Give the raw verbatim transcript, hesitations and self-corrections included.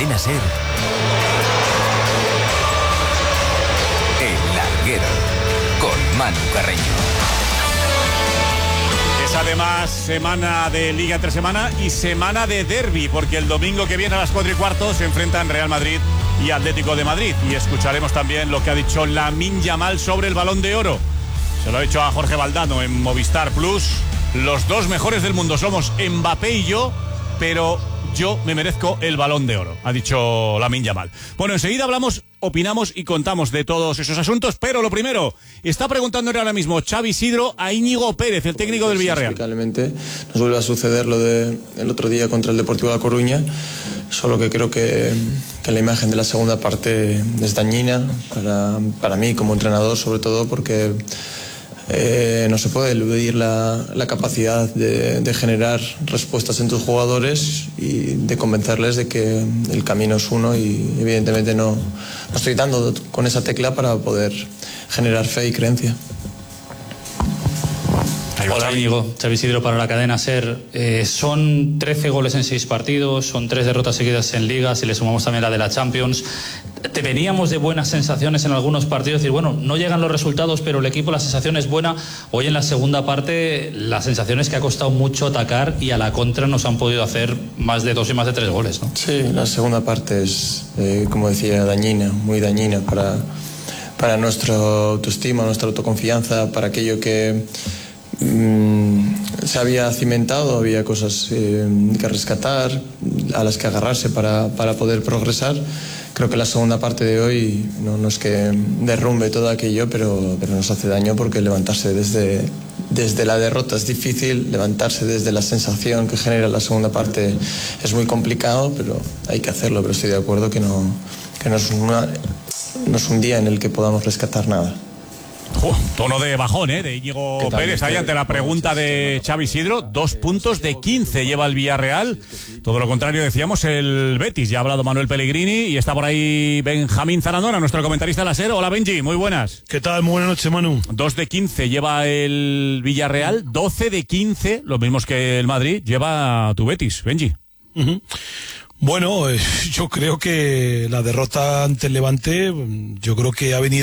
Cadena SER, El Larguero, con Manu Carreño. Es además semana de Liga entre semana y semana de derbi, porque el domingo que viene a las cuatro y cuarto se enfrentan Real Madrid y Atlético de Madrid. Y escucharemos también lo que ha dicho Lamine Yamal sobre el Balón de Oro. Se lo ha dicho a Jorge Valdano en Movistar Plus. Los dos mejores del mundo somos Mbappé y yo, pero yo me merezco el Balón de Oro, ha dicho Lamine Yamal. Bueno, enseguida hablamos, opinamos y contamos de todos esos asuntos, pero lo primero, está preguntándole ahora mismo Xavi Isidro a Íñigo Pérez, el técnico del Villarreal. Inexplicablemente nos vuelve a suceder lo del otro día contra el Deportivo de La Coruña, solo que creo que, que la imagen de la segunda parte es dañina para, para mí como entrenador, sobre todo porque Eh, no se puede eludir la, la capacidad de, de generar respuestas en tus jugadores y de convencerles de que el camino es uno, y evidentemente no, no estoy dando con esa tecla para poder generar fe y creencia. Hola Íñigo, Xavi Isidro para la cadena SER. Eh, son trece goles en seis partidos, son tres derrotas seguidas en Liga, si le sumamos también la de la Champions. Te veníamos de buenas sensaciones en algunos partidos, decir, bueno, no llegan los resultados, pero el equipo, la sensación es buena. Hoy en la segunda parte, la sensación es que ha costado mucho atacar y a la contra nos han podido hacer más de dos y más de tres goles, ¿no? Sí, la segunda parte es, eh, como decía, dañina, muy dañina para, para nuestra autoestima, nuestra autoconfianza, para aquello que se había cimentado. Había cosas eh, que rescatar, a las que agarrarse para, para poder progresar. Creo que la segunda parte de hoy no, no es que derrumbe todo aquello, pero, pero nos hace daño, porque levantarse desde, desde la derrota es difícil, levantarse desde la sensación que genera la segunda parte es muy complicado, pero hay que hacerlo. Pero estoy de acuerdo que no, que no, es, una, no es un día en el que podamos rescatar nada. Uh, tono de bajón, ¿eh? De Íñigo Pérez ahí ante la pregunta de Xavi Isidro. Dos puntos de quince lleva el Villarreal. Todo lo contrario, decíamos, el Betis. Ya ha hablado Manuel Pellegrini y está por ahí Benjamín Zarandona, nuestro comentarista de la SER. Hola, Benji, muy buenas. ¿Qué tal? Muy buenas noches, Manu. Dos de quince lleva el Villarreal, doce de quince, los mismos que el Madrid, lleva tu Betis, Benji. Uh-huh. Bueno, eh, yo creo que la derrota ante el Levante, yo creo que ha venido